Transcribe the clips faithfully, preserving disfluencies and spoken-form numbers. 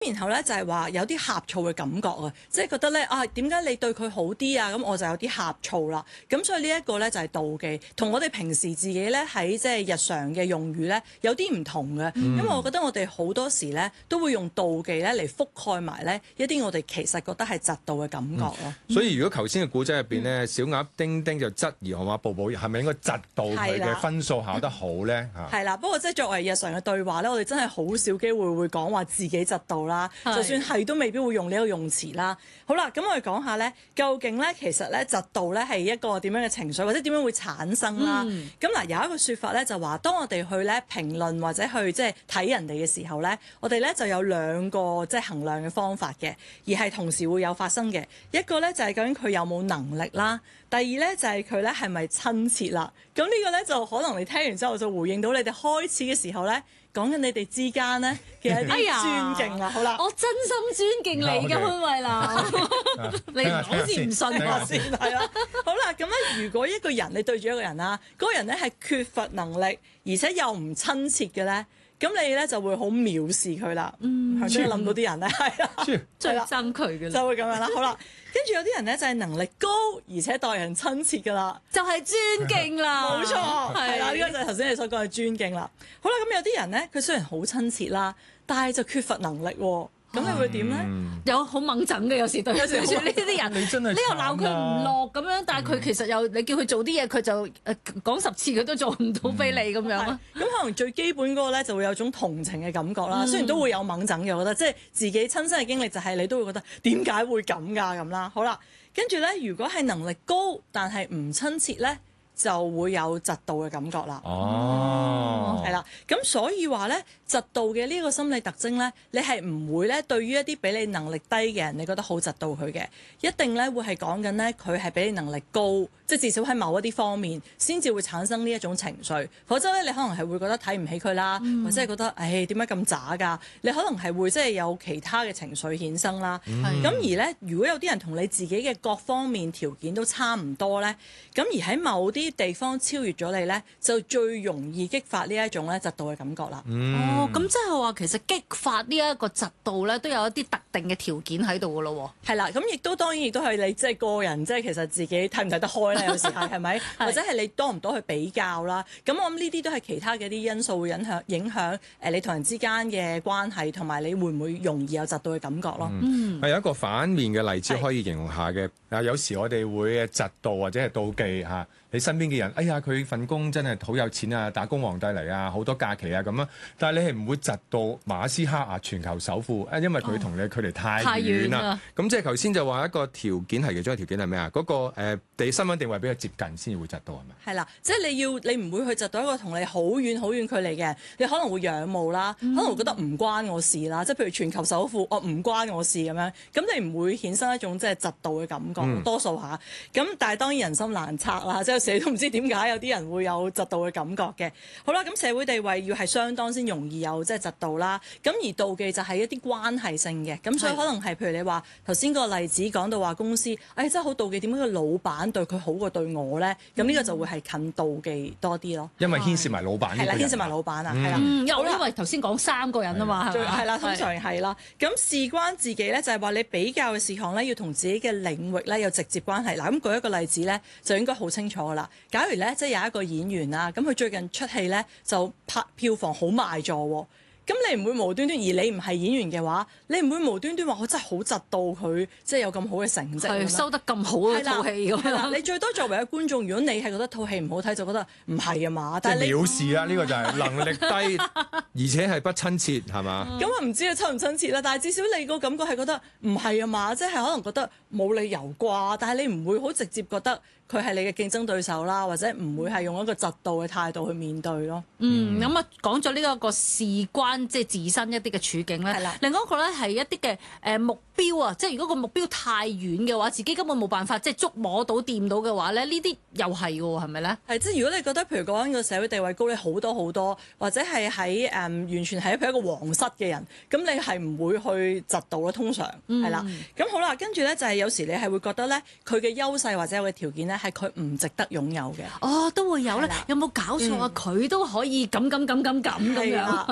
然後咧就係話有啲呷醋嘅感覺啊，即係覺得咧啊點解你對佢好啲啊？咁我就有啲呷醋啦。咁所以呢一個咧就係妒忌，同我哋平時自己咧喺即係日常嘅用語咧有啲唔同嘅。 嗯、 因為我覺得我哋好多時咧都會用妒忌咧嚟覆蓋埋咧一啲我哋其實覺得係嫉妒嘅感覺咯。 嗯、所以如果頭先嘅古仔入邊咧，小鴨丁丁就質疑河馬寶寶係咪應該嫉妒佢嘅分數考得好咧嚇？ 係啦，不過即係作為日常嘅對話咧，我哋真係好少機會會講話自己嫉妒啦，就算係都未必會用呢個用詞啦。好啦，咁我哋講下咧，究竟咧其實咧嫉妒咧係一個點樣嘅情緒，或者點樣會產生啦？咁嗱、嗯、有一個説法咧就話，當我哋去咧評論或者去即係睇人哋嘅時候咧，我哋咧就有兩個即係衡量嘅方法嘅，而係同時會有發生嘅。一個咧就係究竟佢有冇能力啦，第二咧就係佢咧係咪親切啦。咁呢個咧就可能你聽完之後就回應到你哋開始嘅時候咧。講緊你哋之間咧嘅一啲尊敬啦，好啦， 我真心尊敬你嘅潘慧琳，你好似唔信我先係啦。好啦，咁咧如果一個人你對住一個人啦，嗰個人咧係缺乏能力，而且又唔親切嘅咧，咁你咧就會好藐視佢啦。嗯，係咪諗到啲人咧？係啦， 最憎佢嘅就會咁樣啦。好啦，跟住有啲人咧就係能力高，而且待人親切噶啦， 就係尊敬啦。 冇錯，係啦，呢個就係頭先你所講嘅尊敬啦。好啦，咁有啲人咧，佢雖然好親切啦，但係就缺乏能力喎。咁你會點咧？ 嗯、有好猛整嘅，有時對住呢啲人， 你真係你又鬧佢唔落咁樣，但係佢其實又你叫佢做啲嘢，佢就誒講十次佢都做唔到俾你咁樣。咁、 嗯、可能最基本嗰個咧就會有種同情嘅感覺啦。嗯、雖然都會有猛整嘅，我覺得即係自己親身嘅經歷就係你都會覺得點解會咁㗎咁啦。好啦，跟住咧，如果係能力高但係唔親切咧，就會有嫉妒嘅感覺啦。 哦， 係啦，咁所以話咧，嫉妒嘅呢個心理特徵咧，你係唔會咧對於一啲比你能力低嘅人，你覺得好嫉妒佢嘅，一定咧會係講緊咧佢係比你能力高，即係至少喺某一啲方面先至會產生呢一種情緒。否則咧，你可能係會覺得睇唔起佢啦，嗯、或者係覺得誒點解咁渣㗎？你可能係會即係有其他嘅情緒衍生啦。咁、嗯、而咧，如果有啲人同你自己嘅各方面條件都差唔多咧，咁而喺某啲地方超越咗你咧，就最容易激發呢一種咧嫉妒嘅感覺啦。 嗯、 哦，咁即係話其實激發呢一個嫉妒咧，都有一啲特定嘅條件喺度噶咯喎。 係啦，咁亦都當然亦都係你即係個人，即係其實自己睇唔睇得開咧，有時係係咪？或者係你多唔多去比較啦？咁我諗呢啲都係其他嘅啲因素會影響影響誒你同人之間嘅關係，同埋你會唔會容易有嫉妒嘅感覺咯？ 嗯，係、嗯、有一個反面嘅例子可以形容下嘅。啊，有時我哋會嫉妒或者係妒忌嚇。你身邊嘅人，哎呀，佢份工真係好有錢啊，打工皇帝嚟啊，好多假期啊咁啊，但係你係唔會嫉妒馬斯克啊，全球首富啊，因為佢同你距離太遠啦。咁即係頭先就話一個條件係其中一個條件係咩啊？嗰、那個誒地身份定位比較接近先至會嫉妒係咪？ 係啦，即係你要你唔會去嫉妒一個同你好遠好遠距離嘅人，你可能會仰慕啦，嗯、可能會覺得唔關我事啦，即係譬如全球首富，哦唔關我事咁樣，咁你唔會衍生一種即係嫉妒嘅感覺，嗯、多數下。咁但係當然人心難測啦，即係成日都唔知點解有啲人會有嫉妒嘅感覺嘅。好啦，咁社會地位要係相當先容易有即係嫉妒啦。咁而妒忌就係一啲關係性嘅，咁所以可能係譬如你話頭先個例子講到話公司，哎真係好妒忌點解個老闆對佢好過對我咧？咁呢個就會係近妒忌多啲咯。 因為牽涉埋老闆呢個人。係啦，牽涉埋老闆啊，係啦。 嗯，因為頭先講三個人啊嘛， 係啦，通常係啦。咁事關自己咧，就係話你比較嘅事項咧，要同自己嘅領域咧有直接關係。嗱，咁舉一個例子咧，就應該好清楚噶啦。假如咧，即係有一個演員啊，咁佢最近出戲咧就拍票房好賣座喎。咁你唔會無端端，而你唔係演員嘅話，你唔會無端端話我真係好嫉妒佢，即係有咁好嘅成績， 收得咁好嘅套戲咁樣。 你最多作為一個觀眾，如果你係覺得套戲唔好睇，就覺得唔係啊嘛。但係你藐視啦，呢個就係能力低，而且係不親切，係嘛？ 咁我唔知佢親唔親切啦，但係至少你個感覺係覺得唔係啊嘛，即係可能覺得冇理由啩，但係你唔會好直接覺得佢係你嘅競爭對手啦，或者唔會係用一個嫉妒嘅態度去面對咯。 嗯，咁啊講咗呢一個事關即係自身一啲嘅處境咧， 的另外一個咧係一啲嘅誒目標啊，即係如果個目標太遠嘅話，自己根本冇辦法即係觸摸到掂到嘅話咧，呢啲又係嘅喎，係咪咧？係， 即係如果你覺得譬如講緊個社會地位高你好多好多，或者係喺誒完全係譬如一個皇室嘅人，咁你係唔會去嫉妒咯，通常係啦。咁、嗯、好啦，跟住咧就係有時你係會覺得咧佢嘅優勢或者有嘅條件咧係佢唔值得擁有嘅。 哦，都會有咧，的有冇搞錯啊？佢、嗯、都可以咁咁咁咁咁咁樣，係啊。 咁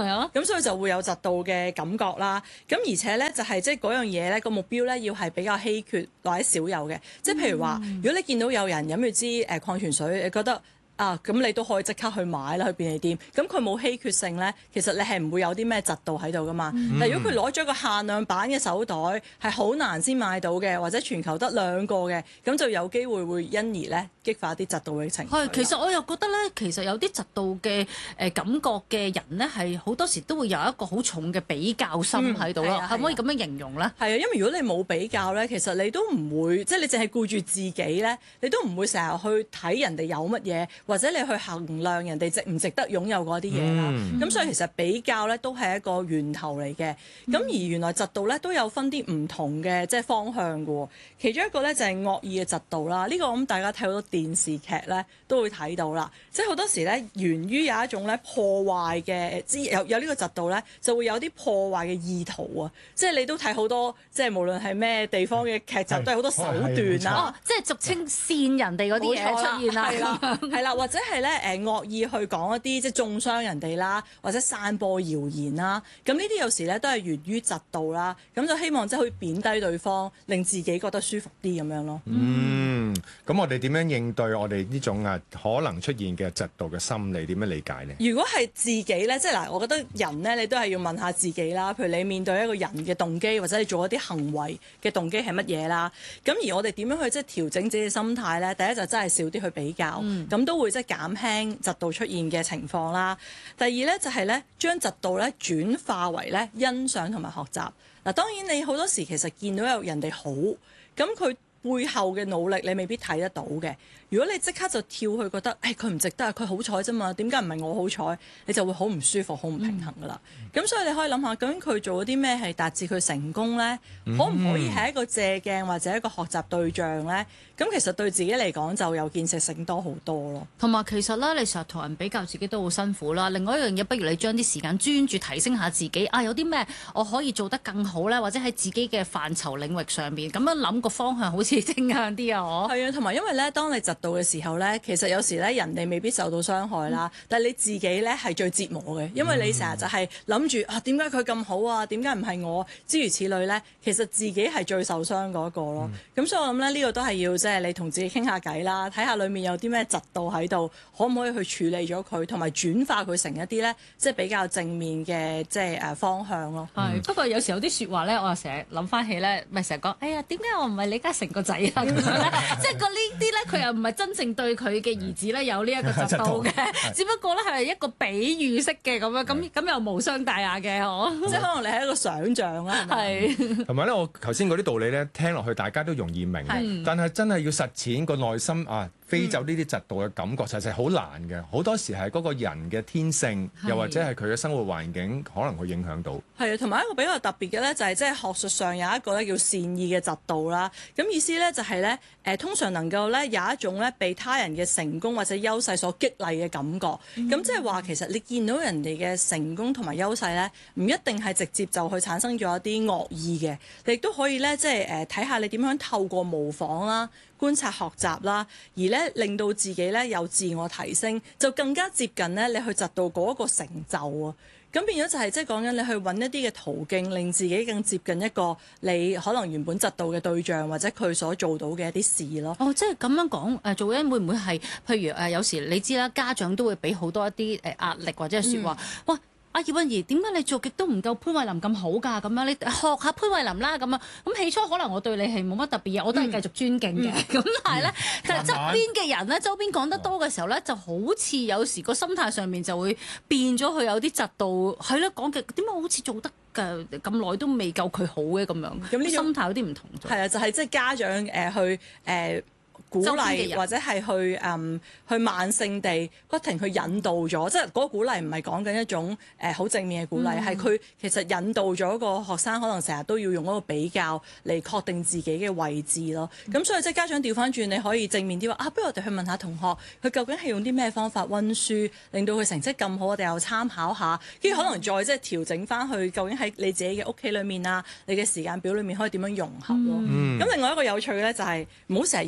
所以就會有嫉妒嘅感覺啦。咁而且咧就係即係嗰樣嘢咧個目標咧要係比較稀缺或者少有嘅，即係譬如話，如果你見到有人飲住支誒礦泉水，你覺得啊，咁你都可以即刻去買啦，去便利店。咁佢冇稀缺性咧，其實你係唔會有啲咩嫉妒喺度噶嘛。嗯、但如果佢攞咗個限量版嘅手袋，係好難先買到嘅，或者全球得兩個嘅，咁就有機會會因而咧激發啲嫉妒嘅情緒。 係，其實我又覺得咧，其實有啲嫉妒嘅誒感覺嘅人咧，係好多時都會有一個好重嘅比較心喺度咯。可唔可以咁樣形容咧？係啊，因為如果你冇比較咧，其實你都唔會，即係你淨係顧住自己咧，你都唔會成日去睇人哋有乜嘢。或者你去衡量人哋值唔值得擁有嗰啲嘢啦，咁、嗯、所以其實比較咧都係一個源頭嚟嘅。咁、嗯、而原來嫉妒咧都有分啲唔同嘅即係方向嘅。其中一個咧就係惡意嘅嫉妒啦。呢、這個咁大家睇好多電視劇咧都會睇到啦。即係好多時咧源於有一種咧破壞嘅，之有有呢個嫉妒咧就會有啲破壞嘅意圖啊。即係你都睇好多，即係無論係咩地方嘅劇集都係好多手段啦。 哦，即係俗稱煽人哋嗰啲嘢出現啦， 係啦，係啦。或者係咧誒惡意去講一啲即係中傷人哋啦，或者散播謠言啦，咁呢啲有時咧都係源於嫉妒啦，咁就希望即係可以貶低對方，令自己覺得舒服啲咁樣咯。 嗯，咁我哋點樣應對我哋呢種啊可能出現嘅嫉妒嘅心理？點樣理解呢？ 如果係自己咧，即係嗱，我覺得人咧，你都係要問下自己啦。譬如你面對一個人嘅動機，或者你做一啲行為嘅動機係乜嘢啦？咁而我哋點樣去即係調整自己嘅心態咧？第一就真係少啲去比較，咁、嗯、都會即係減輕嫉妒出現嘅情況啦。第二咧就係咧將嫉妒咧轉化為咧欣賞同埋學習。嗱，當然你好多時其實見到有人哋好，咁佢背後嘅努力你未必睇得到嘅。如果你即刻就跳去覺得，誒佢唔值得啊，佢好彩啫嘛，點解唔係我好彩？你就會好唔舒服、好唔平衡噶啦。咁、嗯、所以你可以諗下，究竟佢做咗啲咩係達至佢成功咧？嗯、可唔可以係一個借鏡或者一個學習對象咧？咁其實對自己嚟講就有建設性多好多咯。 同埋其實咧，你成日同人比較自己都好辛苦啦。另外一樣嘢，不如你將啲時間專注提升下自己啊！有啲咩我可以做得更好咧？或者喺自己嘅範疇領域上邊咁樣諗個方向，好似正向啲啊！我係啊，同埋因為咧，當你嫉妒嘅時候咧，其實有時咧人哋未必受到傷害啦，嗯、但係你自己咧係最折磨嘅，因為你成日就係諗住啊點解佢咁好啊？點解唔係我？諸如此類咧，其實自己係最受傷嗰個咯。咁、嗯、所以我諗咧呢、呢個都係要即係、就是、你同自己傾下偈啦，睇下裡面有啲咩嫉妒喺度，可唔可以去處理咗佢，同埋轉化佢成一啲咧即係比較正面嘅即係誒方向咯。 係、嗯、不過有時有啲説話咧，我又成日諗翻起咧，咪成日講哎呀點解我唔係李嘉誠個仔啊咁樣咧？即係個呢啲咧，佢又唔係真正對佢嘅兒子咧有呢一個嫉妒嘅，只不過咧係一個比喻式嘅咁樣，咁咁又無傷大雅嘅呵， 即係可能你係一個想像啦。 係同埋咧，我頭先嗰啲道理咧，聽落去大家都容易明， 是但係真係要實踐個內心啊，飛走呢啲嫉妒嘅感覺，實際係好難嘅。好多時係嗰個人嘅天性，又或者係佢嘅生活環境，可能會影響到。 係啊，同埋一個比較特別嘅咧，就係即係學術上有一個咧叫善意嘅嫉妒啦。咁意思咧就係咧誒，通常能夠咧有一種咧被他人嘅成功或者優勢所激勵嘅感覺。咁即係話其實你見到人哋嘅成功同埋優勢咧，唔一定係直接就去產生咗一啲惡意嘅，你亦都可以咧即係誒睇下你點樣透過模仿啦、觀察學習啦，而咧令到自己咧有自我提升，就更加接近咧你去嫉妒嗰個成就啊！咁變咗就係即係講緊你去揾一啲嘅途徑，令自己更接近一個你可能原本嫉妒嘅對象，或者佢所做到嘅一啲事咯。 哦，即係咁樣講誒、呃，做人會唔會係譬如誒、呃、有時你知啦，家長都會俾好多一啲誒壓力或者係説話，哇、嗯！阿葉韻儀，點解你做極都唔夠潘慧琳咁好㗎？咁樣你學下潘慧琳啦，咁樣咁起初可能我對你係冇乜特別嘢，我都係繼續尊敬嘅。咁、嗯、但係咧，就係側邊嘅人咧，周邊講得多嘅時候咧，就好似有時個心態上面就會變咗，佢有啲嫉妒，係咯，講極點解好似做得嘅咁耐都未夠佢好嘅咁樣？咁呢心態有啲唔同咗。 係啊，就係即係家長誒、呃、去誒。呃鼓勵或者係去誒、嗯、去慢性地不停去引導咗，即係嗰個鼓勵唔係講緊一種誒好、呃、正面嘅鼓勵，係佢、嗯、其實引導咗個學生可能成日都要用嗰個比較嚟確定自己嘅位置咯。咁、嗯、所以即係家長調翻轉，你可以正面啲話啊，不如我哋去問下同學，佢究竟係用啲咩方法溫書，令到佢成績咁好，我哋又參考下，跟住可能再即係調整翻去，究竟喺你自己嘅屋企裏面啊，你嘅時間表裏面可以點樣融合咯。咁、嗯、另外一個有趣嘅咧就係唔好成日以為人哋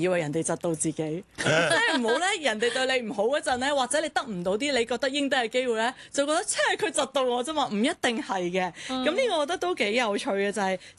窒到自己，即係唔好咧，人哋對你唔好嗰陣咧，或者你得唔到啲你覺得應得嘅機會咧，就覺得即係佢窒到我啫嘛，唔一定係嘅。咁呢、嗯、個我覺得都幾有趣嘅，就係